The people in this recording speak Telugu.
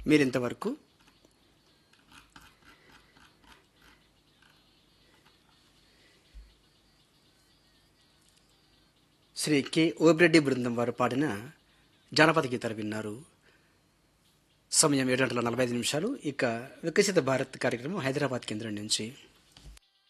మీరింతవరకు శ్రీ కె ఓబ్రెడ్డి బృందం వారు పాడిన జానపద గీతాలు విన్నారు. సమయం 7:45. ఇక వికసిత భారత్ కార్యక్రమం హైదరాబాద్ కేంద్రం నుంచి.